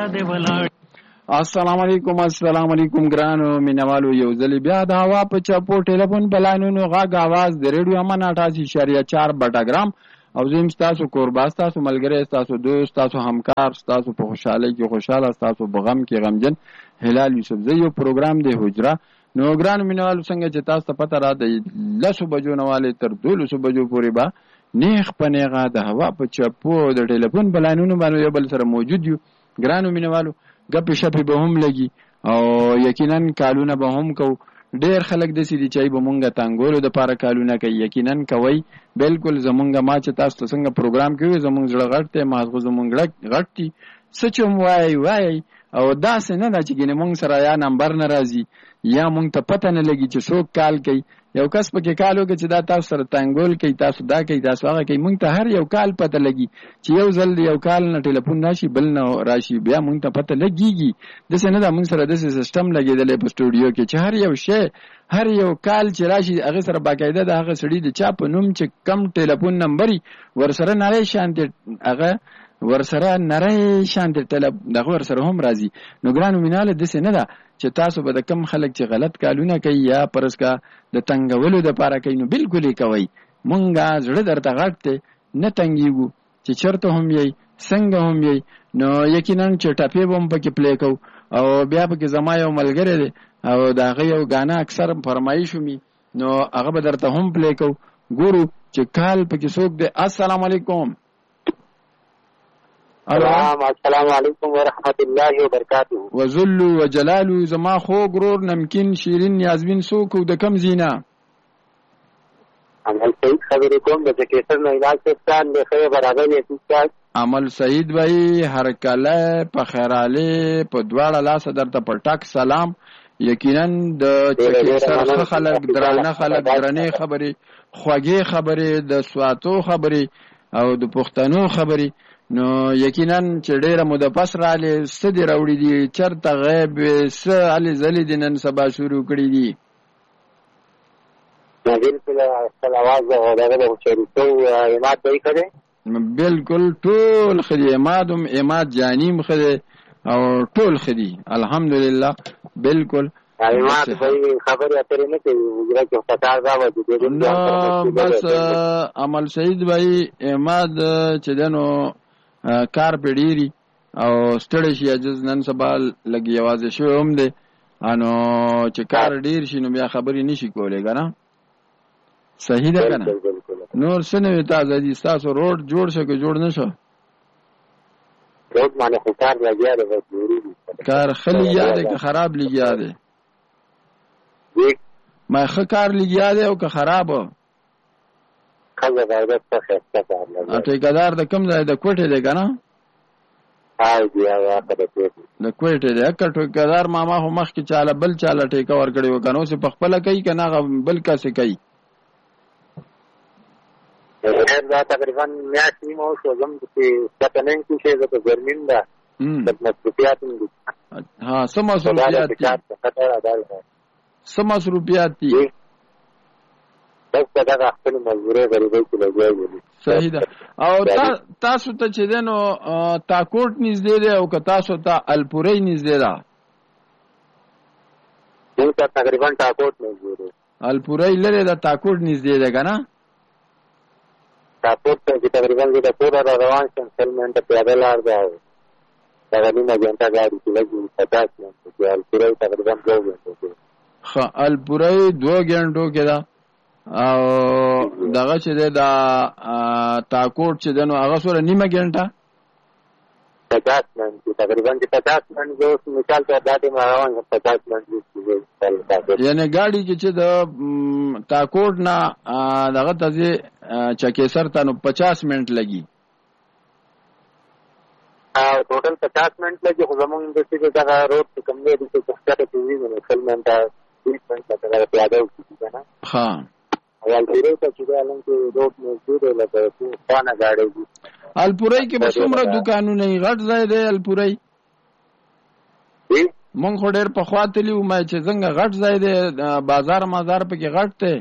السلام علیکم ګرانو مینوالو، یو ځل بیا د هوا په چپو ټلیفون په لاینونو غږ आवाज د ریډیو امن 88.4 بټاګرام او زم تاسو کوربا تاسو ملګری تاسو دوست تاسو همکار تاسو په خوشاله کې خوشاله تاسو په غم کې غمجن هلال یوسف زه یو پروګرام دی حجره. نو ګرانو مینوالو څنګه چې تاسو ته پته را دی 10 بجو نواله تر 12 بجو پورې با نیخ پنیغه د هوا په چپو د ټلیفون په لاینونو باندې یو بل سره موجود یو. ګرانو مینوالو ګپې شپې به هم لګي او یقینا کالونه به هم کو. ډیر خلک د سې دي چې به مونږه تانګولو د پاره کالونه کوي. یقینا کوي بالکل زمونږه ما چې تاسو ته څنګه پروګرام کوي زمونږ زړه غټه مازغه زمونږ غټي سچوم وای او داسې نه دا چې ګنې مونږ سره یا نمبر ناراضي یا مونږ ته پته نه لګي چې څوک کال کوي. یو کس پکې کال وکړي چې دا تاسو سره تانګول کوي تاسو دا کوي تاسو هغه کوي. مونږ ته هر یو کال پته لګي چې یو ځل یو کال نه ټلیفون راشي بل نه راشي بیا مونږ ته پته لګيږي. دسه نه دا مونږ سره د سیستم لګیدل په سټوډیو کې چې هر یو شی هر یو کال چې راشي هغه سره باقاعده د هغه سړي د چا په نوم چې کم ټلیفون نمبر ورسره نه شانتي هغه ورسره نری شانتي ټلیفون دغه ورسره هم راځي. نو ګرانو میناله دسه نه دا چې تاسو به د کم خلک چې غلط کالونه کوي یا پرسکا د تنګولو د پاره کوي نو بالکل یې کوي. مونږه زړه درته غټ نه تنګیږو چې چرته هم یې څنګه هم یې. نو یقینا چې ټاپې بم پکې پلی کو او بیا پکې زما یو ملګری دی او دا غي یو غانا اکثر فرمایش می نو هغه به درته هم پلی کو. ګورو چې کال پکې څوک دی. السلام علیکم. السلام علیکم ورحمت الله وبرکاته. وذل وجلال زما خو غرور نمکین شیرین یاسمین سوک د کم زینا عمل سعید خبرې کوم د کیسر نه علاج پاکستان د خیر برابر یې تاسو عمل سعید بھائی هر کله په خیراله په دواړه لاس درته په ټاک سلام. یقینا د کیسر خلک درانه خلک درنه خبرې خوږې خبرې د سواتو خبرې او د پښتنو خبرې. نو یقینا چې ډیره مده پس رااله ستدي راوړي دي چرته غیب س علي زلي دنن سبا شروع کړی دي. بالکل خپل आवाज او دغه شریکو اماد دی کړي بالکل ټول خدي اماد جانیم خدي او ټول خدي الحمدلله بالکل اماد به خبره اترې نه کوي وګړه چې پتار دا وځي نو بس عمل سعید بھائی اماد چې دنو کار پیډيري او ستړي شي اجز نن سبا لګي आवाज شو هم دي انو چې کار ډیر شي نو بیا خبري نشي کولای کنه. صحیح ده کنه. نور سنوي تازه دي تاسو روډ جوړ شو که جوړ نشو روډ باندې خطر راځي کار خلی یاد که خراب لګیا دی ما خکار لګیا دی او که خراب خلک دا څه څه ا ټیکدار د کوم ځای د کوټه دی کنه دی هغه د کوټه دی اکه ټیکدار ماما هم مخ کې چاله بل چاله ټیکا ور کړی وکنه اوس په خپل کوي کنه بل کاسه کوي. دا تقریبا میاشتې مو شو زم چې ستنن کې څه د ګرمین دا د مصروفیات دي ها سم مصروفیات دي سم مصروفیات دي دا خپل مزدوري غریبۍ کې لګوي. صحیح ده. او تاسو ته چې دنو تاکوټ نږدې دی او که تاسو ته الپورۍ نږدې ده موږ ته تقریبا تاکوټ نږدې دی الپورۍ لري د تاکوټ نږدې ده کنه تاکوټ ته تقریبا د پورا روان شم سلمنټ پیاده لار ده دا نیمه غنټه ګاډي کې لګي 50 منټه الپورۍ تقریبا 2 غنټه خ الپورۍ 2 غنټو کې ده او دغه چې دا تاکوټ چې دنو هغه سره نیمه غنټه 50 منټه تقریبا 50 منټه جو مثال ته داتې ما روان 50 منټه یعنی ګاډي کې چې د تاکوټ نه دغه تازه چکیسر ته نو 50 منټ لګي او ټوټل 50 منټ لګي خو زمونږ د څه دا روډ کم نه دي چې څه ته کوي نو سلمنټه 20 منټه دا پیاده وکړي کنه ها الپورۍ ته چې دا لنګ روډ موجود دی لکه څنګه غاډي دي الپورۍ کې به څومره دکانونه غټ ځای دی الپورۍ مونږ خو ډېر په خواته لیو ما چې څنګه غټ ځای دی بازار مازار پکې غټ دی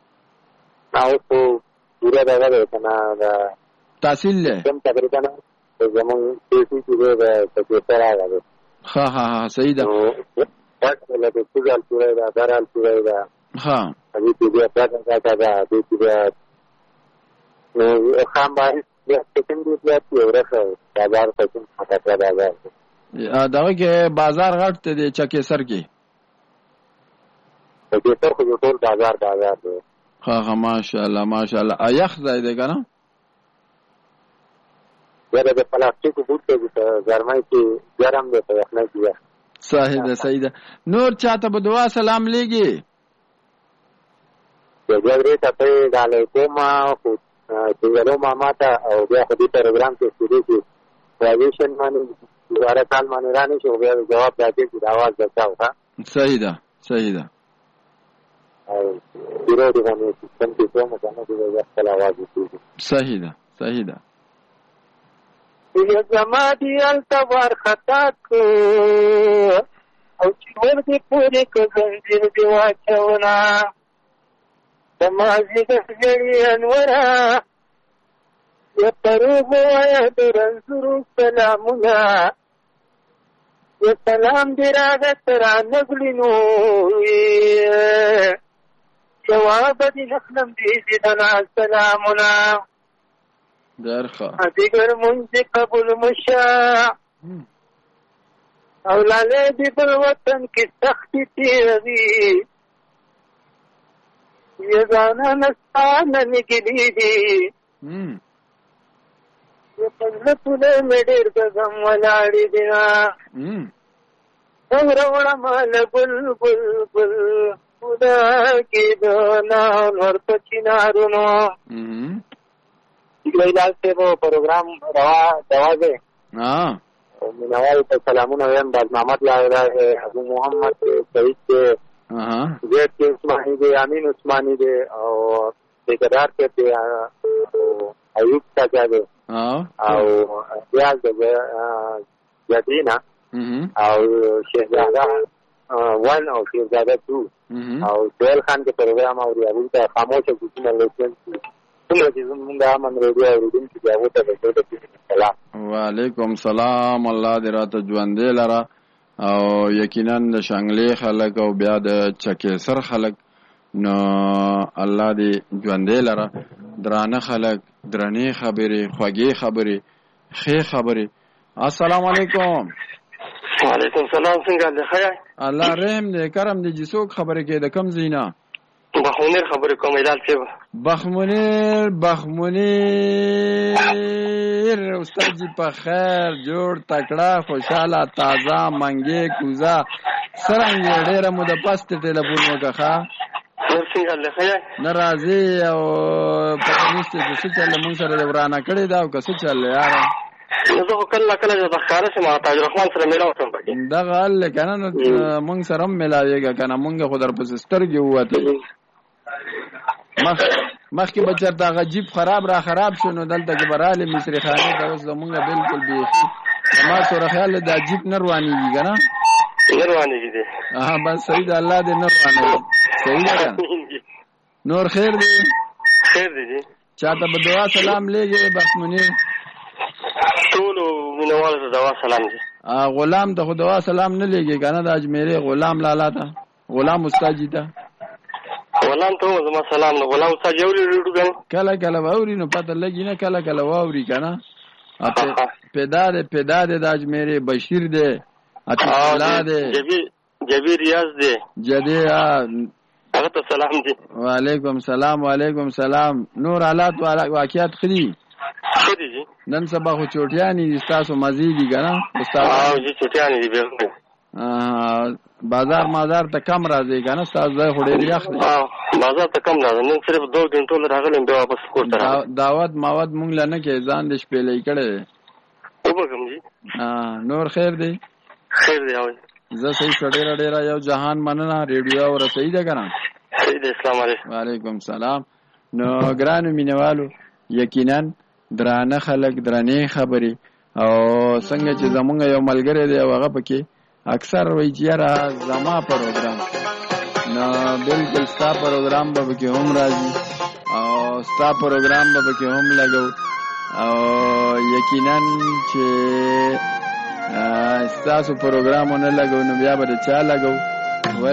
او په پورا دا ده کنه دا تحصیل له کوم تقریبا زمونږ پیسې چې دی په کیسه راغلی. ها ها ها صحیح ده. پټ لکه کوزال پوری ده، درال پوری ده. ها دې کې بیا پټه کاټه ده، دې کې بیا خام بارش بیا سکن دی بیا ورخه بازار سکن خطر بازار دغه کې بازار غټ دی چکه سر کې. چکه سر خو ټول بازار دی. ها ها ماشاءالله ماشاءالله. یخ ځای دی کنه؟ دا د پلاستیکو بوټ دی چې ګرمای کې ګرم دی په یخنه کې. صحیح ده صحیح ده. نور چاته به دعا سلام لېږي؟ جګړې ته په ډالې کومه خو چې ورو ماما ته او بیا خو دې پروګرام کې شروع کی وایشن باندې دوباره کال باندې رانه شو بیا جواب راځي چې आवाज وکاو. ها صحیح ده صحیح ده. او ډیرو دې باندې سیستم کې کومه کنه چې خپل आवाज وکړي. صحیح ده صحیح ده. یو زما دی التوار خطا کو او چې ورته پورې کزنجیر دی واچونا تمازی دسجری انورا یا پروب ویا درنزرو سلامونا یا سلام دی راغت را نگلینو جواب دی نخلم دیزی دنا سلامونا درخوا دیگر منزی قبول مشاع اولاله دی بل وطن کی سختی تیغی یہ زانا نستان نگلی دی یہ پنزتونے میں دیر گزم ولاڑی دینا روڑا مال گل گل گل خدا کی دونا نور پچینارونو. لال سے وہ پروگرام دوا دے منوال پر سلامونه ویم باز محمد لاغرا ہے ابو محمد کے سعید کے زید کے عثمانی دے امین عثمانی دے اور ٹھیکیدار کے دے ایوب چاچا دے اور ریاض دے جدینا اور شہزادہ 1 اور شہزادہ 2 اور سہیل خان کے پروگرام اور ابو کا خاموش ہے وعلیکم سلام. الله دې راته ژوندې لره او یقینا د شانګلې خلک او بیا د چکې سر خلک نو الله دې ژوندې لره درانه خلک درنې خبرې خوږې خبرې ښې خبرې. السلام علیکم. وعلیکم سلام. څنګه دې خیر؟ الله رحم دې کرم دې جسوک خبرې کې د کم زینا بخمونیر خبرې کوم ایدال څه بخمونیر استاد جی په خیر جوړ تکړه خوشاله تازه منګې کوزا سرنګ ډېره مو د پاست ټلیفون وکړه څنګه لخیا ناراضي او په نشته چې څه چل مون سره ورانه کړی دا او څه چل یار زه کله کله د ښکارا سره ما تاج رحمان سره میلاو کوم پکې دا غل کنه نو مونږ سره ملاويږي کنه مونږ خو در په سترګې وته مخکې بچر دا غجیب خراب شو نو دلته کې براله مصری خانه دا اوس زمونږه بالکل به ما سره خیال د عجیب نروانیږي کنه نروانیږي دي بس صحیح ده الله دې نروانه صحیح ده نور خیر دی چاته به دعا سلام لېږي بس منیر ټول مینوال ته دعا سلام دي غلام ته دعا سلام نه لېږي کنه د اجمیرې غلام لالا ته غلام استاد جی ته غلام ته زما سلام نه غلام استاد یو لري کله ووري نو پته لګی نه کله ووري کنه پیدا دے د اجمیرې بشیر دے اطلاع دے جبی ریاض دے جدی هغه ته سلام دي. وعلیکم سلام. نور حالات واقعیت خدي جی نن سبا خو چوټیانی دي تاسو مزيدي کنه استاد جی چوټیانی دي به بازار ته کم راځي کنه استاد زای خوري یخ دي بازار ته کم راځي نن صرف 2 غنټو راغلم بیا واپس کور ته دعوت مونږ لنه کې ځان دې شپېلې کړي وبګم جی نور خیر دی او زه صحیح ډېر یو جهان مننه ریډیو او رسېږي ده کنه صحیح ده. السلام علیکم. وعلیکم سلام. نو ګرانو مینوالو یقینا درانه خلک درنې خبرې او څنګه چې زمونږ یو ملګری دی هغه پکې اکثر وایي چې یاره زما پروګرام نو بالکل ستا پروګرام به پکې هم راځي او ستا پروګرام به پکې هم لګو او یقینا چې ستاسو پروګرامونه لګو نو بیا به چا لګو